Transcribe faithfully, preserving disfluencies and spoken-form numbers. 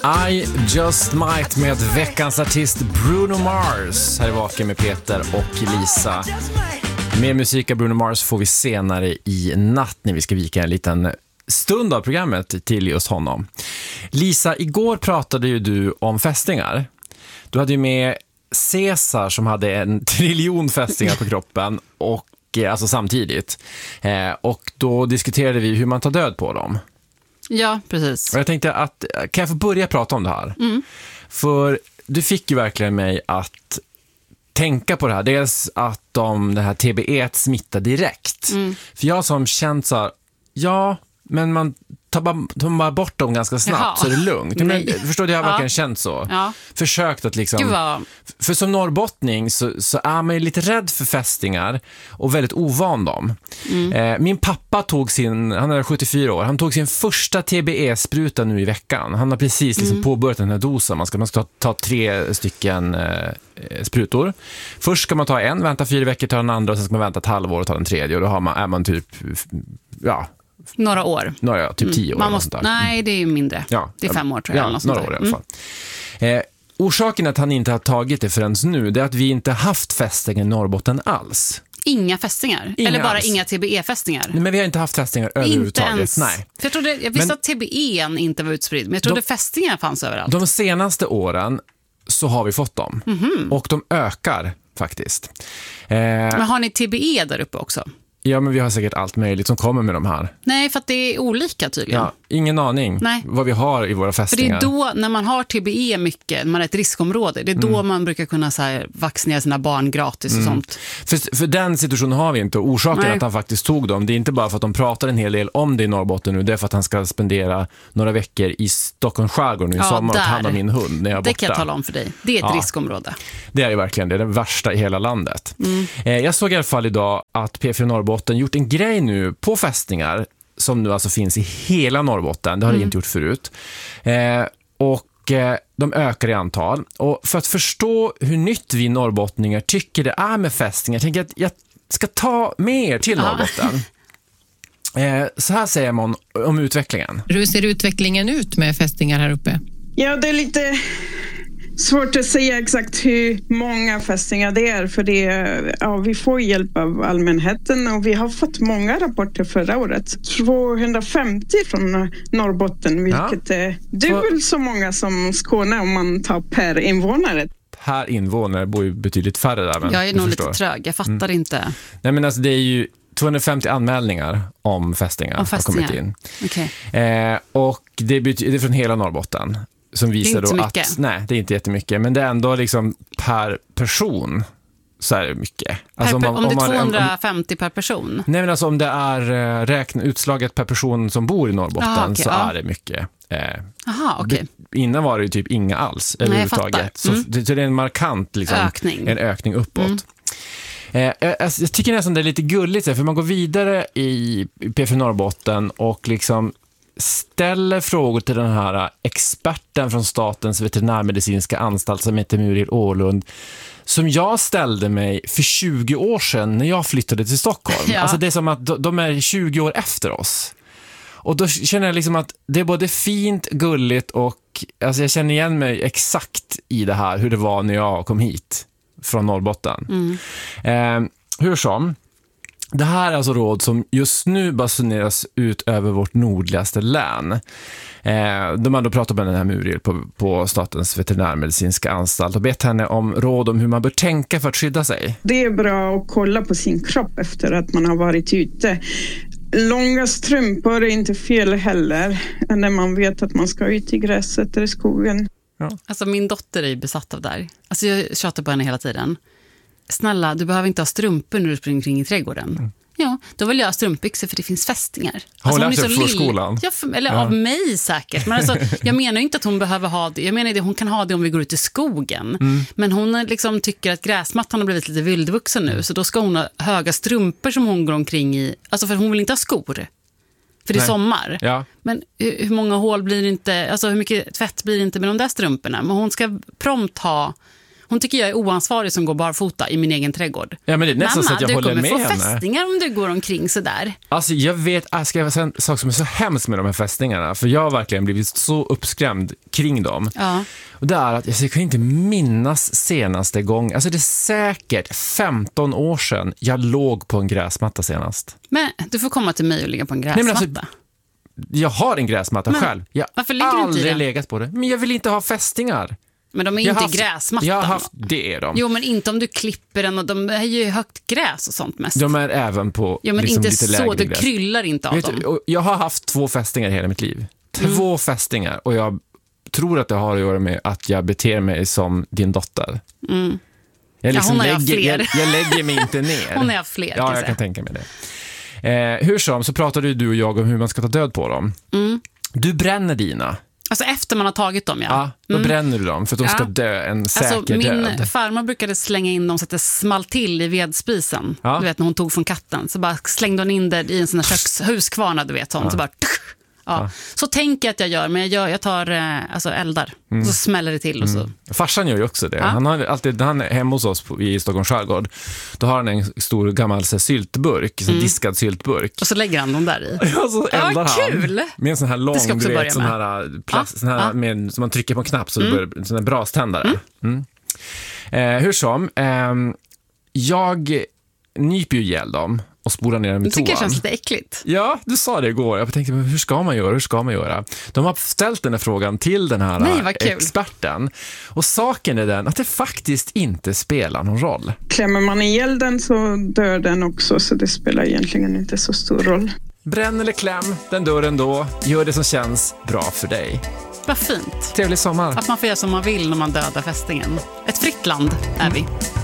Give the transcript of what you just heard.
I Just Might med veckans artist Bruno Mars. Här är Vaken med Peter och Lisa. Mer musik av Bruno Mars får vi senare i natt när vi ska vika en liten stund av programmet till just honom. Lisa, igår pratade ju du om fästingar. Du hade ju med Cesar som hade en triljon fästingar på kroppen och alltså samtidigt. Eh, och då diskuterade vi hur man tar död på dem. Ja, precis. Och jag tänkte att, kan jag få börja prata om det här? Mm. För du fick ju verkligen mig att tänka på det här. Dels att de, det här T B E smittar direkt. Mm. För jag som känt så här, ja, men man tar bara, tar bara bort dem ganska snabbt. Jaha. Så är det lugnt. Men, förstår du, jag har verkligen ja. känt så. Ja. Försökt att liksom... Vad... För som norrbottning så, så är man ju lite rädd för fästingar och väldigt ovan dem. Mm. Eh, min pappa tog sin, han är sjuttiofyra år, han tog sin första T B E-spruta nu i veckan. Han har precis liksom mm. påbörjat den här dosen. Man ska, man ska ta, ta tre stycken eh, sprutor. Först ska man ta en, vänta fyra veckor, ta den andra och sen ska man vänta ett halvår och ta den tredje. Och då har man, är man typ, ja... Några år. Några, typ tio år. Man måste, nej, det är mindre. Ja, det är fem år tror jag. Ja, några år i alla fall. Mm. Eh, orsaken att han inte har tagit det förrän nu, det är att vi inte haft fästingar i Norrbotten alls. Inga fästingar? Inga Eller bara alls. Inga T B E-fästingar? Nej, men vi har inte haft fästingar inte överhuvudtaget. Ens. Nej. För jag, trodde, jag visste men, att T B E inte var utspridd, men jag trodde de, fästingar fanns överallt. De senaste åren så har vi fått dem. Mm-hmm. Och de ökar faktiskt. Eh, men har ni T B E där uppe också? Ja, men vi har säkert allt möjligt som kommer med de här. Nej, för att det är olika tydligen. Ja, ingen aning Nej. vad vi har i våra fästingar. För det är då, när man har T B E mycket, när man är ett riskområde, det är då mm. man brukar kunna så här, vaccinera sina barn gratis och mm. sånt. För, för den situationen har vi inte. Orsaken Nej. att han faktiskt tog dem, det är inte bara för att de pratar en hel del om det i Norrbotten nu, det är för att han ska spendera några veckor i Stockholms skärgård nu i ja, sommar och ta hand om min hund när jag är borta. Det kan jag tala om för dig. Det är ett ja. riskområde. Det är ju verkligen det, är det värsta i hela landet. Mm. Eh, jag såg i alla fall idag att P fyra Norrbotten gjort en grej nu på fästingar som nu alltså finns i hela Norrbotten. Det har mm. det inte gjort förut. Eh, och eh, de ökar i antal. Och för att förstå hur nytt vi norrbottningar tycker det är med fästingar, jag tänker att jag ska ta med er till Norrbotten. Eh, så här säger man om utvecklingen. Hur ser utvecklingen ut med fästingar här uppe? Ja, det är lite... svårt att säga exakt hur många fästingar det är, för det är, ja, vi får hjälp av allmänheten och vi har fått många rapporter förra året. tvåhundrafemtio från Norrbotten, vilket ja. är dubbelt så många som Skåne om man tar per invånare. Per invånare bor ju betydligt färre där. Men jag är nog lite trög, jag fattar mm. inte. Nej, men alltså det är ju tvåhundrafemtio anmälningar om fästingar, om fästingar. har kommit in. Okay. Eh, och det är, det är från hela Norrbotten. Som visar det är inte då mycket. att, nej, det är inte jättemycket, men det är ändå liksom per person så är det mycket. Alltså per, om, man, om det är om man, tvåhundrafemtio om, per person? Nej, men alltså om det är räkna, utslaget per person som bor i Norrbotten Aha, okay, så ja. är det mycket. Eh, Aha, okay. det, innan var det ju typ inga alls överhuvudtaget. Så mm. det, så det är en markant liksom, ökning. En ökning uppåt. Mm. Eh, jag, jag tycker nästan det är lite gulligt, för man går vidare i P fyra Norrbotten och liksom ställer frågor till den här experten från Statens veterinärmedicinska anstalt som heter Muriel Åhlund, som jag ställde mig för tjugo år sedan när jag flyttade till Stockholm. Ja. Alltså det är som att de är tjugo år efter oss. Och då känner jag liksom att det är både fint, gulligt och alltså jag känner igen mig exakt i det här, hur det var när jag kom hit från Norrbotten. Mm. Eh, hur som Det här är alltså råd som just nu basuneras ut över vårt nordligaste län. Eh, de har då pratat med den här Muriel på, på Statens veterinärmedicinska anstalt och bett henne om råd om hur man bör tänka för att skydda sig. Det är bra att kolla på sin kropp efter att man har varit ute. Långa strumpor är inte fel heller när man vet att man ska ut i gräset eller skogen. Ja. Alltså min dotter är besatt av det här. Alltså jag tjatar på henne hela tiden. Snälla, du behöver inte ha strumpor när du springer kring i trädgården. Mm. Ja, då vill jag ha strumpbyxor för det finns fästingar. Har hon alltså, lärt sig för skolan? Ja, för, eller ja. Av mig säkert. Men alltså, jag menar inte att hon behöver ha det. Jag menar att hon kan ha det om vi går ut i skogen. Mm. Men hon liksom tycker att gräsmattan har blivit lite vildvuxen nu. Så då ska hon ha höga strumpor som hon går omkring i. Alltså för hon vill inte ha skor. För det är Nej. sommar. Ja. Men hur, hur många hål blir det inte, alltså hur mycket tvätt blir det inte med de där strumporna? Men hon ska prompt ha, Hon tycker jag är oansvarig som går barfota i min egen trädgård. Ja, men det är nästan Mamma, så att jag du håller kommer med få henne. fästingar om du går omkring sådär. Alltså jag vet, jag ska säga en sak som är så hemskt med de här fästingarna, för jag har verkligen blivit så uppskrämd kring dem. Ja. Och det är att jag kan inte minnas senaste gång, alltså det är säkert femton år sedan jag låg på en gräsmatta senast. Men du får komma till mig och ligga på en gräsmatta. Nej, men alltså, jag har en gräsmatta Men själv. Jag varför ligger har du inte i aldrig den? legat på det. Men jag vill inte ha fästingar. Men de är ju Jag inte har haft- i gräsmattan. Jag har haft, det är de. Jo, men inte om du klipper den och de är ju högt gräs och sånt mest. De är även på Jo, men liksom inte lite så, lägre det gräs. kryllar inte av Vet dem. du, och jag har haft två fästingar i hela mitt liv. Två Mm. fästingar. Och jag tror att det har att göra med att jag beter mig som din dotter. Mm. Jag, liksom hon har haft lägger, fler. jag, jag lägger mig inte ner. Hon har haft fler, kan Ja, jag jag säga. kan tänka mig det. Eh, hur som, så pratade ju du och jag om hur man ska ta död på dem. Mm. Du bränner dina. Alltså efter man har tagit dem, ja. Ja, då bränner du dem för att de Ja. ska dö en säker Alltså, min död. farmor brukade slänga in dem så att det small till i vedspisen. Ja. Du vet, när hon tog från katten. Så bara slängde hon in det i en sån här köks, huskvarna, du vet. Sånt. Så bara... Ja. Så tänker jag att jag gör, men jag, gör, jag tar eh, alltså eldar. Och så smäller det till och så. Farsan gör ju också det. Ja. Han har alltid, när han är hemma hos oss på, i Stockholms skärgård, då har han en stor gammal så här, syltburk, så Mm. diskad syltburk. Och så lägger han dem där i. Ja, så Ja, eldar han kul. med en sån här lång, Det ska jag också du börja vet, sån med. här, plast, Ja, sån här ja. med, som man trycker på en knapp så det börjar, sån här braständare. Mm. Eh, hur som, ehm, jag nyper ju ihjäl dem och spolar ner dem i Det tycker jag toan. känns lite äckligt. Ja, du sa det igår. Jag tänkte, men hur ska man göra? Hur ska man göra? De har ställt den här frågan till den här Nej, vad kul. experten. Och saken är den att det faktiskt inte spelar någon roll. Klämmer man ihjäl den så dör den också, så det spelar egentligen inte så stor roll. Bränn eller kläm, den dör ändå. Gör det som känns bra för dig. Vad fint. Trevlig sommar. Att man får göra som man vill när man dödar fästingen. Ett fritt land är vi.